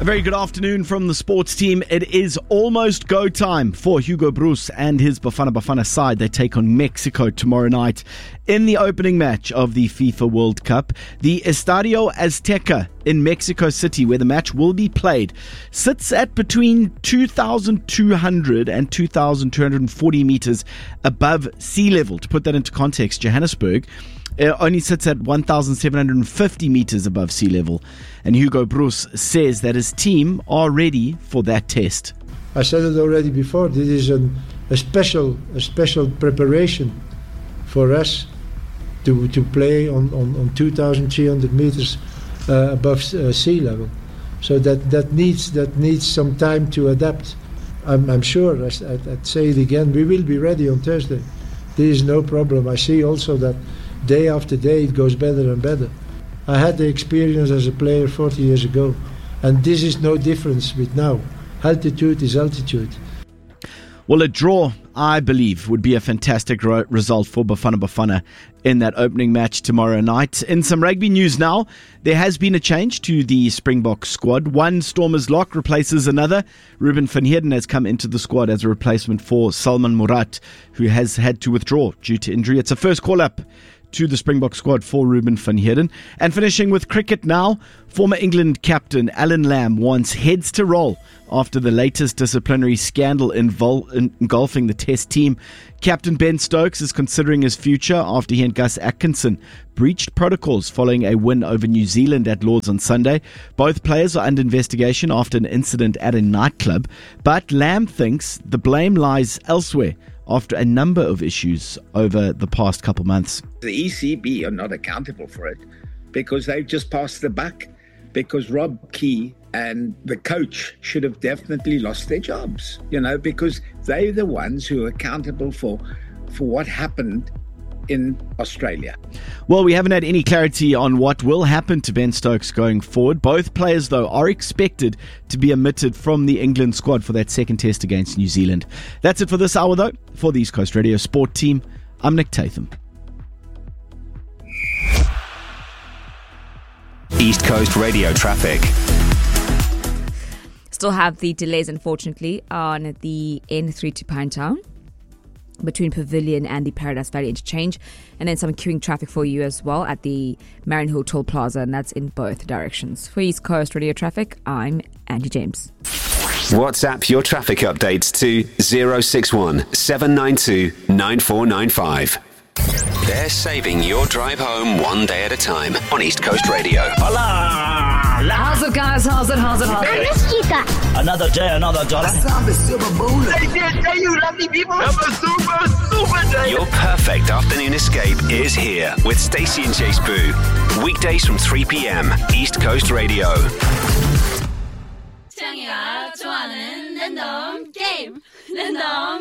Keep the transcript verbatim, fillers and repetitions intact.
A very good afternoon from the sports team. It is almost go time for Hugo Broos and his Bafana Bafana side. They take on Mexico tomorrow night in the opening match of the FIFA World Cup. The Estadio Azteca in Mexico City, where the match will be played, sits at between two thousand two hundred and two thousand two hundred forty meters above sea level. To put that into context, Johannesburg It only sits at one thousand seven hundred fifty meters above sea level. And Hugo Broos says that his team are ready for that test. I said it already before, this is an, a special a special preparation for us to, to play on, on, on two thousand three hundred meters uh, above uh, sea level. So that, that needs that needs some time to adapt. I'm, I'm sure, I, I'd say it again, we will be ready on Thursday. There is no problem. I see also that day after day it goes better and better. I had the experience as a player forty years ago, and this is no difference with now. Altitude is altitude. Well, a draw, I believe, would be a fantastic ro- result for Bafana Bafana in that opening match tomorrow night. In some rugby news now, there has been a change to the Springbok squad. One Stormers lock replaces another. Ruben van Heerden has come into the squad as a replacement for Salman Murat, who has had to withdraw due to injury. It's a first call-up to the Springbok squad for Ruben van Heerden. And finishing with cricket now, former England captain Alan Lamb wants heads to roll after the latest disciplinary scandal invol- engulfing the Test team. Captain Ben Stokes is considering his future after he and Gus Atkinson breached protocols following a win over New Zealand at Lords on Sunday. Both players are under investigation after an incident at a nightclub, but Lamb thinks the blame lies elsewhere after a number of issues over the past couple months. The E C B are not accountable for it because they've just passed the buck, because Rob Key and the coach should have definitely lost their jobs, you know, because they're the ones who are accountable for, for what happened in Australia. Well, we haven't had any clarity on what will happen to Ben Stokes going forward. Both players, though, are expected to be omitted from the England squad for that second test against New Zealand. That's it for this hour, though. For the East Coast Radio Sport Team, I'm Nick Tatham. East Coast Radio traffic. Still have the delays, unfortunately, on the N three to Pinetown between Pavilion and the Paradise Valley interchange, and then some queuing traffic for you as well at the Marion Hill Toll Plaza, and that's in both directions. For East Coast Radio Traffic, I'm Andy James. WhatsApp your traffic updates to zero six one seven nine two nine four nine five. They're saving your drive home one day at a time on East Coast Radio. Hola! How's it, guys? How's it? How's it? How's it? I miss Chica. Another day, another dollar. They did tell you, lovely people. Have a super, super day. Your perfect afternoon escape is here with Stacey and Chase Boo. Weekdays from three p.m. East Coast Radio. 창이가 좋아하는 랜덤 게임. 랜덤